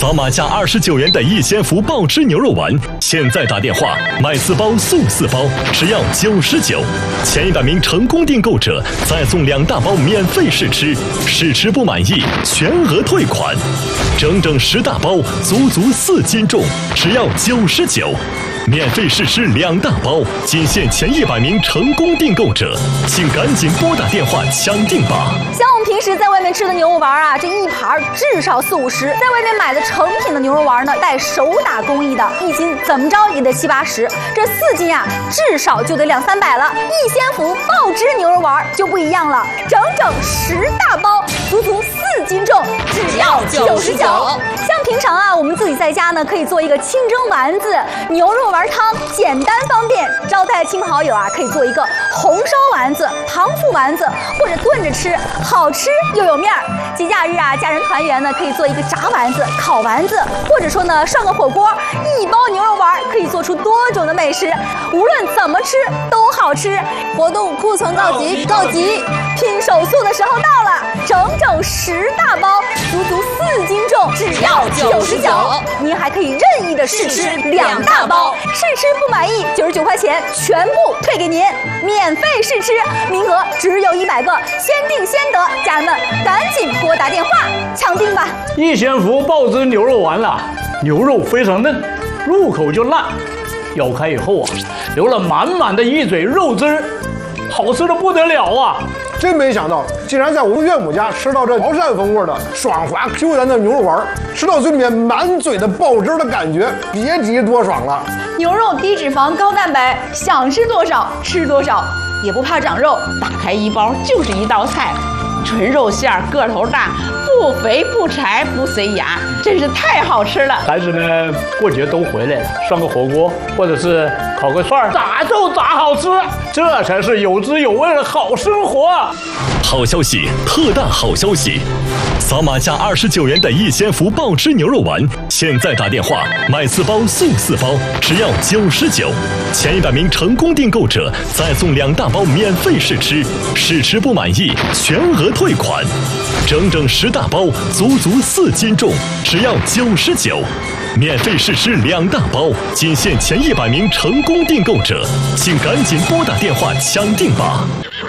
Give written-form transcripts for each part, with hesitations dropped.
扫码价29元的逸仙福爆汁牛肉丸，现在打电话买4包送4包，只要99。前100名成功订购者再送2大包免费试吃，试吃不满意全额退款。整整10大包，足4斤重，只要99。免费试吃2大包，仅限前100名成功订购者，请赶紧拨打电话抢订吧。 像我们平时在外面吃的牛肉丸啊，这一盘至少40-50，在外面买的成品的牛肉丸呢，带手打工艺的，1斤怎么着也得70-80，这4斤啊，至少就得200-300了。逸仙福爆汁牛肉丸就不一样了，整整10大包，足4斤重，只要99。像平常啊，我们自己在家呢，可以做一个清蒸丸子、牛肉丸汤，简单方便。招待亲朋好友啊，可以做一个红烧丸子、糖醋丸子，或者炖着吃，好吃又有面儿。节假日啊，家人团圆呢，可以做一个炸丸子、烤丸子，或者说呢，涮个火锅。1包牛肉丸可以做出多种的美食，无论怎么吃都好吃。活动库存告急，拼手速的时候到了，整10大包，足4斤重，只要99。您还可以任意的试吃2大包，试吃不满意99块钱全部退给您，免费试吃，名额只有100个，先订先得，家人们赶紧拨打电话抢订吧。 逸仙福爆汁牛肉丸了，牛肉非常嫩，入口就烂，咬开以后啊，流了满满的一嘴肉汁儿，好吃的不得了啊！ 真没想到，竟然在我们岳母家吃到这潮汕风味的爽滑 Q 弹的牛肉丸，吃到嘴里面满嘴的爆汁的感觉，别提多爽了。 牛肉低脂肪高蛋白，想吃多少吃多少，也不怕长肉。打开1包就是一道菜，纯肉馅儿，个头大，不肥不柴不塞牙，真是太好吃了。 孩子们过节都回来了，涮个火锅或者是烤个串儿，咋就咋好吃，这才是有滋有味的好生活。 好消息，特大好消息！扫码价29元的逸仙福爆汁牛肉丸，现在打电话买4包送4包，只要99。前100名成功订购者再送2大包免费试吃，试吃不满意全额退款。整10大包，足4斤重，只要99。免费试吃2大包，仅限前100名成功订购者，请赶紧拨打电话抢订吧。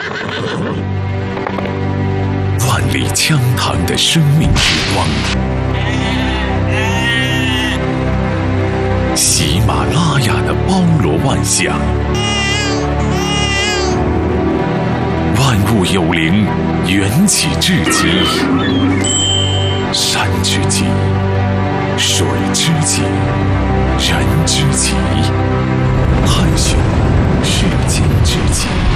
万里江塘的生命之光，喜马拉雅的包罗万象，万物有灵，缘起至极，山之极，水之极，人之极。